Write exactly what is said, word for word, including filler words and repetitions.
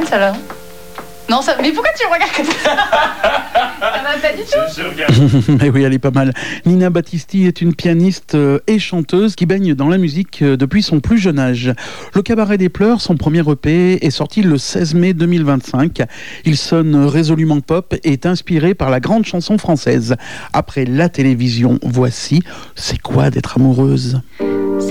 celle-là. Non, ça... mais pourquoi tu me regardes comme ça? Ça va pas du tout. Je, je regarde. Mais oui, elle est pas mal. Nina Battisti est une pianiste et chanteuse qui baigne dans la musique depuis son plus jeune âge. Le Cabaret des Pleurs, son premier E P, est sorti le seize mai deux mille vingt-cinq. Il sonne résolument pop et est inspiré par la grande chanson française. Après la télévision, voici « C'est quoi d'être amoureuse ?»